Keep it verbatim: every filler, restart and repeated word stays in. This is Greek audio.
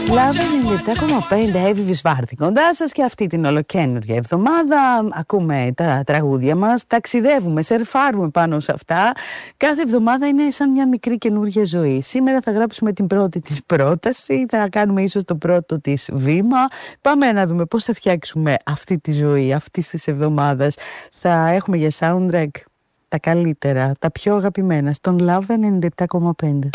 Λάβε ενενήντα επτά κόμμα πέντε, Εύη Βυσβάρτη κοντά σας και αυτή την ολοκαίνουργια εβδομάδα ακούμε τα τραγούδια μας, ταξιδεύουμε, σερφάρουμε πάνω σε αυτά. Κάθε εβδομάδα είναι σαν μια μικρή καινούργια ζωή. Σήμερα θα γράψουμε την πρώτη της πρόταση, θα κάνουμε ίσως το πρώτο της βήμα. Πάμε να δούμε πώς θα φτιάξουμε αυτή τη ζωή αυτής της εβδομάδας. Θα έχουμε για soundtrack τα καλύτερα, τα πιο αγαπημένα στον Love ενενήντα επτά κόμμα πέντε.